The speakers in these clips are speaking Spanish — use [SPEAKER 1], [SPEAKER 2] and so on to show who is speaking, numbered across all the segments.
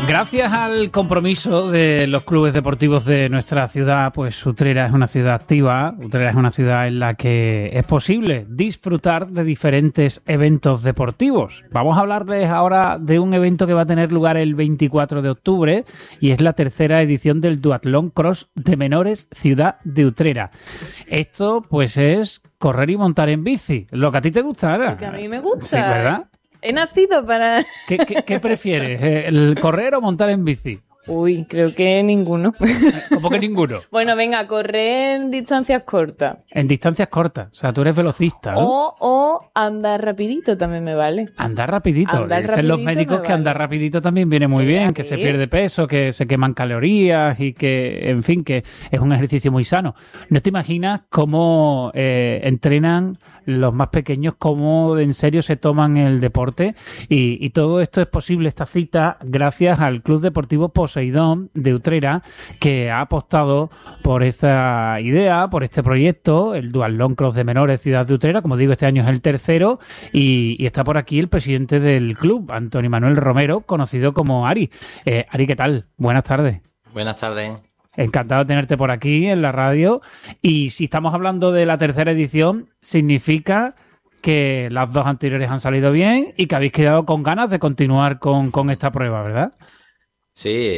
[SPEAKER 1] Gracias al compromiso de los clubes deportivos de nuestra ciudad, pues Utrera es una ciudad activa, Utrera es una ciudad en la que es posible disfrutar de diferentes eventos deportivos. Vamos a hablarles ahora de un evento que va a tener lugar el 24 de octubre y es la tercera edición del Duatlón Cross de Menores Ciudad de Utrera. Esto pues es correr y montar en bici, lo que a ti te gusta, Ara.
[SPEAKER 2] Lo que a mí me gusta.
[SPEAKER 1] Sí, ¿verdad?
[SPEAKER 2] He nacido para...
[SPEAKER 1] ¿Qué prefieres? ¿El correr o montar en bici?
[SPEAKER 2] Uy, creo que ninguno.
[SPEAKER 1] ¿Cómo que ninguno?
[SPEAKER 2] Bueno, venga, correr en distancias cortas.
[SPEAKER 1] En distancias cortas. O sea, tú eres velocista, ¿no?
[SPEAKER 2] O andar rapidito también me vale.
[SPEAKER 1] Andar rapidito.
[SPEAKER 2] Andar
[SPEAKER 1] Dicen los
[SPEAKER 2] rapidito
[SPEAKER 1] médicos
[SPEAKER 2] me
[SPEAKER 1] que andar
[SPEAKER 2] vale.
[SPEAKER 1] rapidito también viene muy bien, que se
[SPEAKER 2] ¿Ves?
[SPEAKER 1] pierde peso, que se queman calorías y que, en fin, que es un ejercicio muy sano. ¿No te imaginas cómo entrenan los más pequeños, cómo en serio se toman el deporte? Y todo esto es posible, esta cita, gracias al Club Deportivo Poseidón de Utrera, que ha apostado por esta idea, por este proyecto, el Duatlón Cross de Menores Ciudad de Utrera. Como digo, este año es el tercero y está por aquí el presidente del club, Antonio Manuel Romero, conocido como Ari. Ari, ¿qué tal? Buenas tardes.
[SPEAKER 3] Buenas tardes.
[SPEAKER 1] Encantado de tenerte por aquí en la radio. Y si estamos hablando de la tercera edición, significa que las dos anteriores han salido bien y que habéis quedado con ganas de continuar con esta prueba, ¿verdad?
[SPEAKER 3] Sí,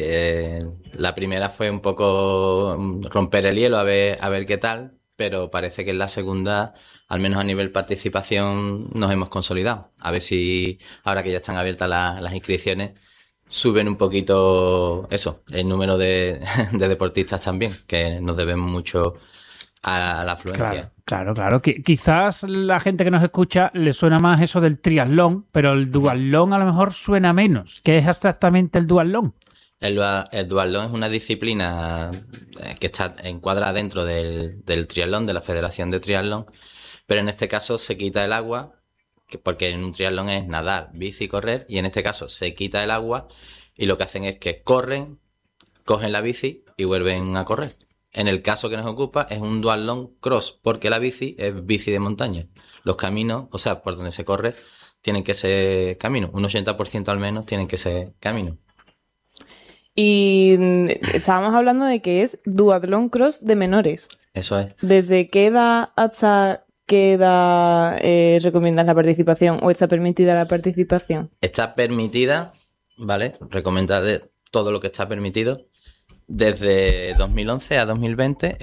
[SPEAKER 3] la primera fue un poco romper el hielo, a ver qué tal, pero parece que en la segunda, al menos a nivel participación, nos hemos consolidado. A ver si, ahora que ya están abiertas las inscripciones, suben un poquito eso, el número de deportistas también, que nos debemos mucho a la afluencia.
[SPEAKER 1] Claro. Quizás la gente que nos escucha le suena más eso del triatlón, pero el duatlón a lo mejor suena menos. ¿Qué es exactamente el duatlón?
[SPEAKER 3] El duatlón es una disciplina que está encuadrada dentro del triatlón, de la Federación de Triatlón, pero en este caso se quita el agua, porque en un triatlón es nadar, bici y correr, y en este caso se quita el agua y lo que hacen es que corren, cogen la bici y vuelven a correr. En el caso que nos ocupa es un duatlón cross, porque la bici es bici de montaña. Los caminos, o sea, por donde se corre, tienen que ser caminos. Un 80% al menos tienen que ser caminos.
[SPEAKER 2] Y estábamos hablando de que es Duatlón Cross de menores.
[SPEAKER 3] Eso es.
[SPEAKER 2] ¿Desde qué edad hasta qué edad recomiendas la participación o está permitida la participación?
[SPEAKER 3] Está permitida, ¿vale? Recomendada todo lo que está permitido. Desde 2011 a 2020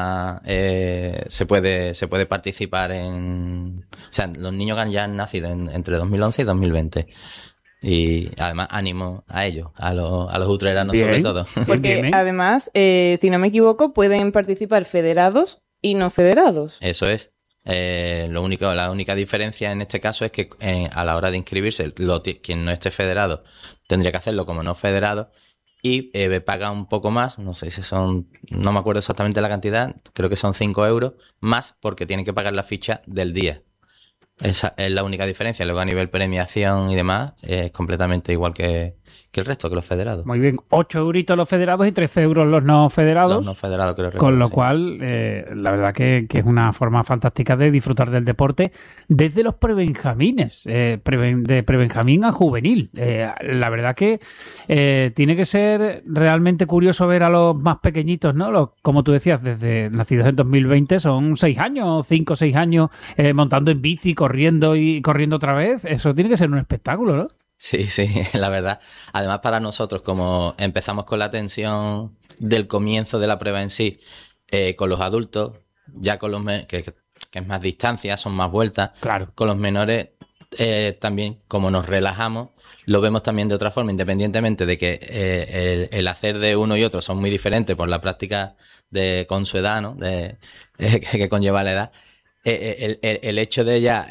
[SPEAKER 3] se puede participar en... O sea, los niños que ya han nacido entre 2011 y 2020. Y además ánimo a ellos, a los utreranos
[SPEAKER 1] Bien.
[SPEAKER 3] sobre todo.
[SPEAKER 2] Porque
[SPEAKER 1] Bien.
[SPEAKER 2] además, si no me equivoco, pueden participar federados y no federados.
[SPEAKER 3] Eso es. La única diferencia en este caso es que a la hora de inscribirse, quien no esté federado tendría que hacerlo como no federado y paga un poco más, no sé si no me acuerdo exactamente la cantidad, creo que son 5 euros más porque tienen que pagar la ficha del día. Esa es la única diferencia. Luego a nivel premiación y demás es completamente igual que el resto, que los federados.
[SPEAKER 1] Muy bien, 8 euritos los federados y 13 euros los no federados.
[SPEAKER 3] Los no federados, creo.
[SPEAKER 1] Con lo
[SPEAKER 3] sí.
[SPEAKER 1] cual, la verdad que es una forma fantástica de disfrutar del deporte desde los prebenjamines, de prebenjamín a juvenil. La verdad que tiene que ser realmente curioso ver a los más pequeñitos, ¿no? Como tú decías, desde nacidos en 2020, son 6 años, 5 o 6 años, montando en bici, corriendo y corriendo otra vez. Eso tiene que ser un espectáculo, ¿no?
[SPEAKER 3] Sí, la verdad. Además, para nosotros, como empezamos con la tensión del comienzo de la prueba en sí, con los adultos, ya con los que es más distancia, son más vueltas.
[SPEAKER 1] Claro.
[SPEAKER 3] Con los menores también, como nos relajamos, lo vemos también de otra forma, independientemente de que el hacer de uno y otro son muy diferentes por la práctica con su edad, ¿no? Que conlleva la edad. El hecho de ya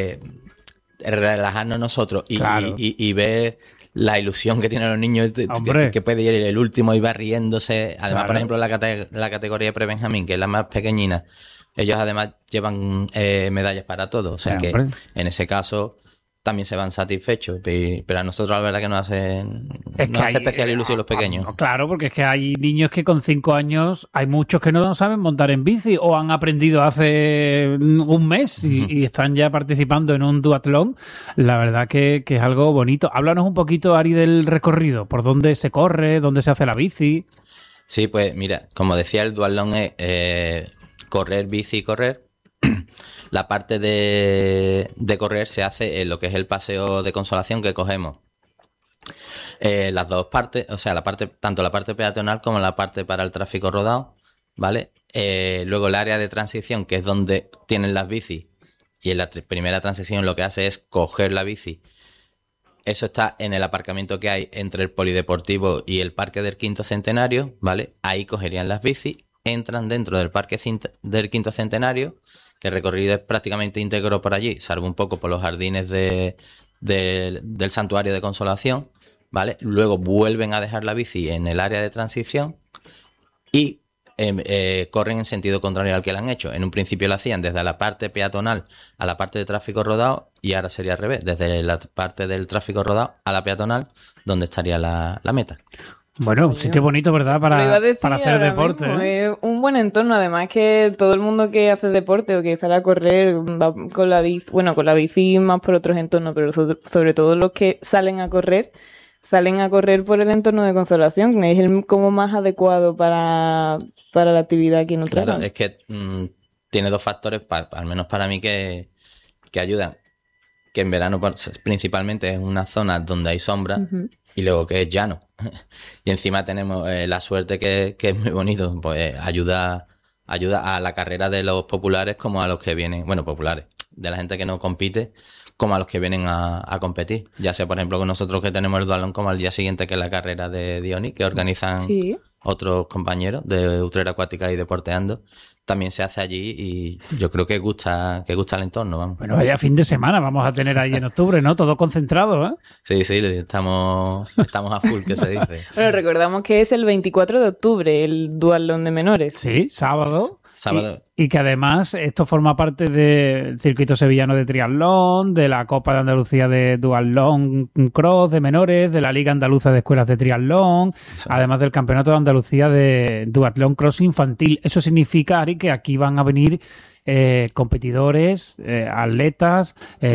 [SPEAKER 3] relajarnos nosotros
[SPEAKER 1] Claro.
[SPEAKER 3] y ver la ilusión que tienen los niños, que puede ir el último y va riéndose. Además,
[SPEAKER 1] Claro.
[SPEAKER 3] por ejemplo, la categoría pre-Benjamín, que es la más pequeñina, ellos además llevan medallas para todo. O sea que
[SPEAKER 1] Hombre.
[SPEAKER 3] en ese caso también se van satisfechos. Pero a nosotros la verdad que nos hace especial ilusión los pequeños.
[SPEAKER 1] Claro, porque es que hay niños que con 5 años, hay muchos que no saben montar en bici o han aprendido hace un mes y están ya participando en un duatlón. La verdad que es algo bonito. Háblanos un poquito, Ari, del recorrido. ¿Por dónde se corre? ¿Dónde se hace la bici?
[SPEAKER 3] Sí, pues mira, como decía, el duatlón es correr, bici y correr. La parte de correr se hace en lo que es el paseo de consolación que cogemos. Las dos partes, o sea, tanto la parte peatonal como la parte para el tráfico rodado, ¿vale? Luego el área de transición, que es donde tienen las bicis, y en la primera transición lo que hace es coger la bici. Eso está en el aparcamiento que hay entre el polideportivo y el parque del Quinto Centenario, ¿vale? Ahí cogerían las bicis, entran dentro del parque del Quinto Centenario, que el recorrido es prácticamente íntegro por allí, salvo un poco por los jardines del Santuario de Consolación, ¿vale? Luego vuelven a dejar la bici en el área de transición y corren en sentido contrario al que la han hecho. En un principio lo hacían desde la parte peatonal a la parte de tráfico rodado y ahora sería al revés, desde la parte del tráfico rodado a la peatonal, donde estaría la meta.
[SPEAKER 1] Bueno, sitio bonito, ¿verdad? Para hacer deporte.
[SPEAKER 2] Mismo, es un buen entorno, además que todo el mundo que hace deporte o que sale a correr va con la bici, bueno, con la bici más por otros entornos, pero sobre todo los que salen a correr por el entorno de Consolación, que es el como más adecuado para la actividad aquí en Utrera.
[SPEAKER 3] Claro, es que tiene dos factores, al menos para mí, que ayudan. Que en verano principalmente es una zona donde hay sombra, y luego que es llano. Y encima tenemos la suerte que es muy bonito, pues ayuda a la carrera de los populares como a los que vienen, bueno, populares, de la gente que no compite, como a los que vienen a competir. Ya sea, por ejemplo, con nosotros que tenemos el duatlón, como al día siguiente, que es la carrera de Dioni, que organizan otros compañeros de Utrera Acuática y Deporteando. También se hace allí y yo creo que gusta el entorno, vamos.
[SPEAKER 1] Bueno, vaya fin de semana vamos a tener ahí en octubre, ¿no? Todo concentrado, ¿eh?
[SPEAKER 3] Sí, estamos a full, que se dice.
[SPEAKER 2] Bueno, recordamos que es el 24 de octubre, el duatlón de menores.
[SPEAKER 1] Sí, sábado. Y que además esto forma parte del circuito sevillano de triatlón, de la Copa de Andalucía de duatlón cross de menores, de la Liga Andaluza de Escuelas de Triatlón, además del Campeonato de Andalucía de duatlón cross infantil. Eso significa, Ari, que aquí van a venir competidores, atletas,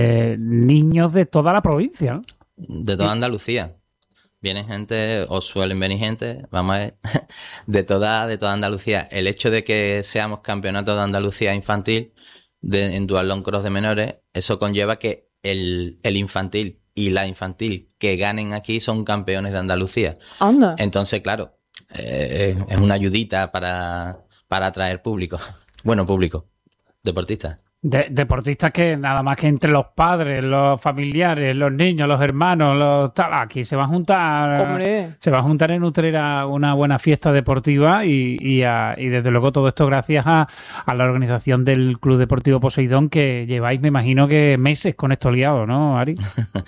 [SPEAKER 1] niños de toda la provincia, ¿no?
[SPEAKER 3] De toda Andalucía. Vienen gente, o suelen venir gente, vamos a ver, de toda Andalucía. El hecho de que seamos campeonato de Andalucía infantil en duatlón cross de menores, eso conlleva que el infantil y la infantil que ganen aquí son campeones de Andalucía.
[SPEAKER 2] Anda.
[SPEAKER 3] Entonces, claro, es una ayudita para atraer público. Bueno, público, deportistas.
[SPEAKER 1] Deportistas que nada más que entre los padres, los familiares, los niños, los hermanos, aquí se va a juntar.
[SPEAKER 2] ¡Hombre!
[SPEAKER 1] Se va a juntar en Utrera una buena fiesta deportiva y desde luego todo esto gracias a la organización del Club Deportivo Poseidón, que lleváis, me imagino, que meses con esto liado, ¿no, Ari?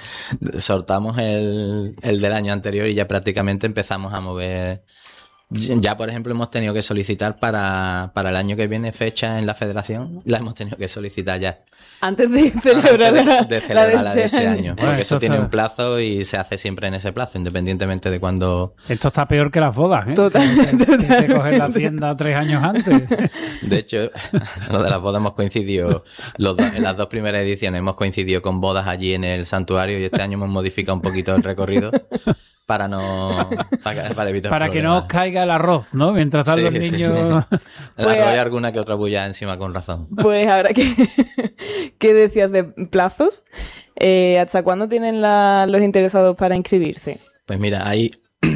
[SPEAKER 3] Sortamos el del año anterior y ya prácticamente empezamos a mover. Ya, por ejemplo, hemos tenido que solicitar para el año que viene fecha en la federación, la hemos tenido que solicitar ya.
[SPEAKER 2] Antes de celebrar
[SPEAKER 3] la de este año. Porque eso tiene un plazo y se hace siempre en ese plazo, independientemente de cuándo.
[SPEAKER 1] Esto está peor que las bodas, ¿eh?
[SPEAKER 2] Totalmente.
[SPEAKER 1] Tienes que coger la hacienda 3 años antes.
[SPEAKER 3] De hecho, lo de las bodas hemos coincidido, en las 2 primeras ediciones hemos coincidido con bodas allí en el santuario y este año hemos modificado un poquito el recorrido. Para evitar
[SPEAKER 1] para que no os caiga el arroz, ¿no? Mientras tanto los niños.
[SPEAKER 3] El arroz y alguna que otra bulla encima, con razón.
[SPEAKER 2] Pues ahora ¿qué decías de plazos? ¿Hasta cuándo tienen los interesados para inscribirse?
[SPEAKER 3] Pues mira, hay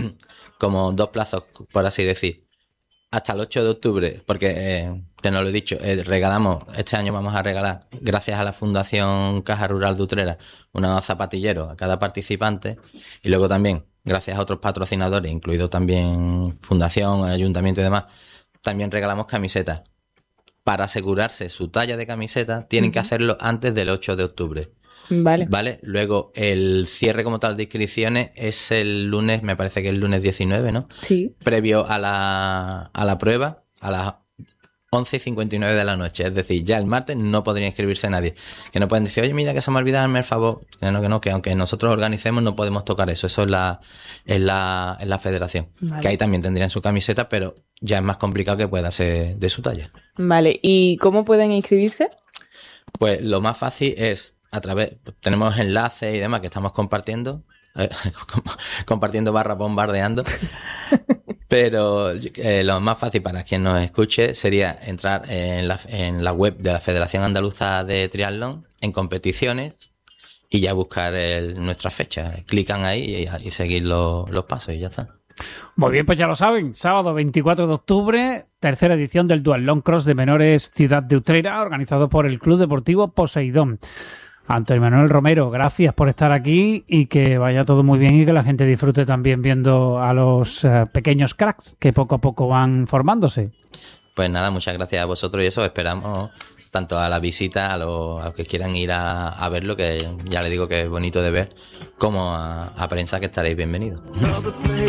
[SPEAKER 3] como 2 plazos, por así decir. Hasta el 8 de octubre, porque, te no lo he dicho, este año vamos a regalar, gracias a la Fundación Caja Rural de Utrera, unos zapatilleros a cada participante, y luego también, gracias a otros patrocinadores, incluido también Fundación, Ayuntamiento y demás, también regalamos camisetas. Para asegurarse su talla de camiseta, tienen que hacerlo antes del 8 de octubre. Vale. Luego, el cierre como tal de inscripciones es el lunes, me parece que el lunes 19, ¿no?
[SPEAKER 2] Sí.
[SPEAKER 3] Previo a la prueba, 11:59 de la noche. Es decir, ya el martes no podría inscribirse nadie. Que no pueden decir, oye, mira que se me ha olvidado, hazme el favor. Que aunque nosotros organicemos no podemos tocar eso. Eso es la federación.
[SPEAKER 2] Vale.
[SPEAKER 3] Que ahí también tendrían su camiseta, pero ya es más complicado que pueda ser de su talla.
[SPEAKER 2] Vale, ¿y cómo pueden inscribirse?
[SPEAKER 3] Pues lo más fácil es tenemos enlaces y demás que estamos compartiendo, compartiendo / bombardeando, pero lo más fácil para quien nos escuche sería entrar en la web de la Federación Andaluza de Triatlón, en competiciones, y ya buscar nuestra fecha. Clican ahí y seguir los pasos y ya está.
[SPEAKER 1] Muy bien, pues ya lo saben, sábado 24 de octubre, tercera edición del Duatlón Cross de Menores Ciudad de Utrera, organizado por el Club Deportivo Poseidón. Antonio Manuel Romero, gracias por estar aquí y que vaya todo muy bien y que la gente disfrute también viendo a los pequeños cracks que poco a poco van formándose.
[SPEAKER 3] Pues nada, muchas gracias a vosotros y eso, esperamos tanto a la visita, a los que quieran ir a verlo, que ya les digo que es bonito de ver, como a prensa, que estaréis bienvenidos.